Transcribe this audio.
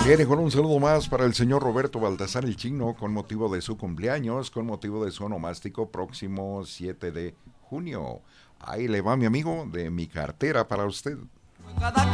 Viene con un saludo más para el señor Roberto Baltasar el Chino con motivo de su cumpleaños, con motivo de su onomástico próximo 7 de junio. Ahí le va mi amigo de mi cartera para usted.